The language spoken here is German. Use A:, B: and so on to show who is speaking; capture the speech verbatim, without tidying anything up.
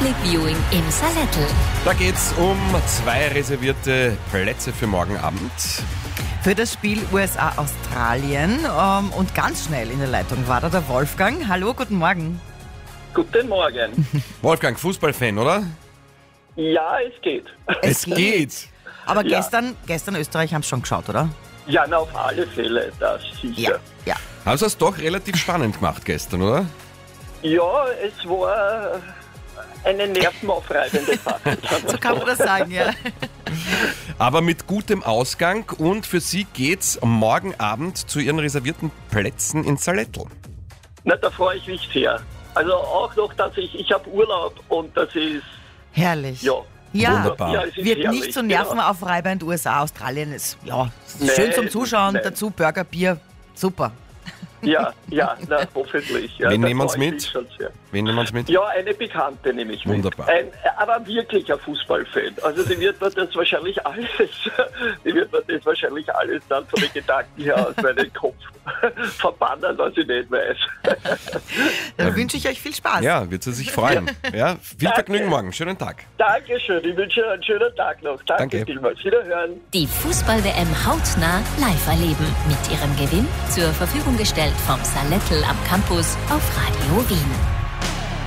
A: Public Viewing im Salettl.
B: Da geht's um zwei reservierte Plätze für morgen Abend.
C: Für das Spiel U S A-Australien. Ähm, und ganz schnell in der Leitung war da der Wolfgang. Hallo, guten Morgen.
D: Guten Morgen.
B: Wolfgang, Fußballfan, oder?
D: Ja, es geht.
B: Es geht.
C: Aber
D: Ja.
C: gestern, gestern Österreich haben es schon geschaut, oder?
D: Ja, na, auf alle Fälle, das sicher.
C: ja.
B: Haben Sie es doch relativ spannend gemacht gestern, oder?
D: Ja, es war eine nervenaufreibende Fahrt.
C: So kann man das sagen, ja.
B: Aber mit gutem Ausgang, und für Sie geht's morgen Abend zu Ihren reservierten Plätzen in Salettl.
D: Na, da freue ich mich sehr. Also auch noch, dass ich, ich habe Urlaub und das ist,
C: Herrlich.
D: ja.
C: Ja,
B: Wunderbar.
D: Ja, es ist
C: wird
D: herrlich,
C: nicht so
D: genau.
C: nervenaufreibend. U S A, Australien ist ja
D: Nee,
C: schön zum Zuschauen.
D: nee.
C: Dazu Burger, Bier, super.
D: Ja, ja, na, hoffentlich. Ja,
B: Wen
D: da
B: nehmen wir's
D: freue ich
B: mit?
D: mich schon sehr.
B: Wen nehmen wir mit?
D: Ja, eine Bekannte nehme ich mit.
B: Wunderbar.
D: Ein, aber wirklich ein Fußballfan. Also die wird mir das wahrscheinlich alles, die wird mir das wahrscheinlich alles dann von den Gedanken her aus meinem Kopf verbannen, was ich nicht weiß.
C: Dann wünsche ich euch viel Spaß.
B: Ja, wird sie sich freuen. Ja, viel
D: Danke.
B: Vergnügen morgen. Schönen Tag.
D: Dankeschön, ich wünsche einen schönen Tag noch. Danke,
B: Danke.
D: vielmals. Wiederhören.
A: Die Fußball-W M hautnah live erleben. Mit ihrem Gewinn zur Verfügung gestellt vom Salettl am Campus auf Radio Wien.